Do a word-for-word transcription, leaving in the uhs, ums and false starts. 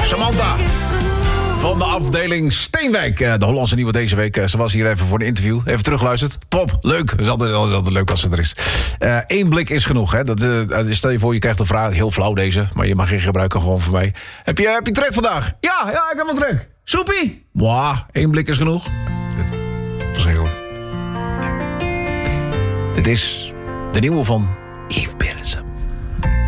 Samantha van de afdeling Steenwijk. De Hollandse Nieuwe deze week. Ze was hier even voor een interview. Even teruggeluisterd. Top, leuk. Het is altijd, altijd leuk als ze er is. Eén uh, blik is genoeg. Hè? Dat, uh, stel je voor, je krijgt een vraag. Heel flauw deze. Maar je mag geen gebruiken gewoon voor mij. Heb je, heb je trek vandaag? Ja, ja, ik heb wel trek. Soepie? Mwah, één blik is genoeg. Dit, verschrikkelijk. Dit is de nieuwe van Yves B.